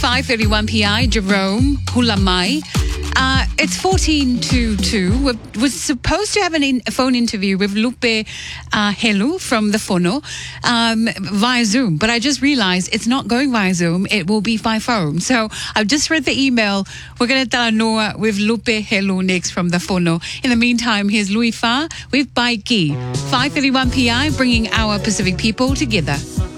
5:31 PI, Jerome Hulamai. It's 14 to 2. We're supposed to have a phone interview with Lupe Helu from the Fono via Zoom, but I just realized it's not going via Zoom. It will be by phone. So I've just read the email. We're going to tell Noah with Lupe Helu next from the Fono. In the meantime, here's Louis Fa with Baiki. 5:31 PI, bringing our Pacific people together.